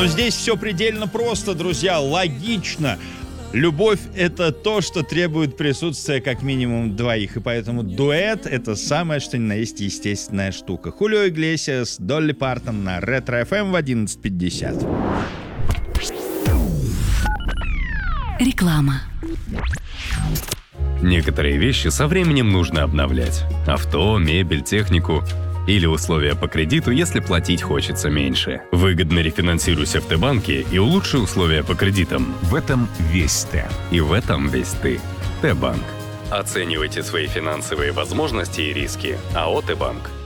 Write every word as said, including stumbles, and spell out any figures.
Но здесь все предельно просто, друзья, логично. Любовь — это то, что требует присутствия как минимум двоих, и поэтому дуэт — это самое, что ни на есть естественная штука. Хулио Иглесиас, Долли Партон на Ретро эф эм в одиннадцать пятьдесят. Реклама. Некоторые вещи со временем нужно обновлять. Авто, мебель, технику. Или условия по кредиту, если платить хочется меньше. Выгодно рефинансируйся в Т-банке и улучши условия по кредитам. В этом весь Т. И в этом весь ты. Т-банк. Оценивайте свои финансовые возможности и риски. АО «Т-банк».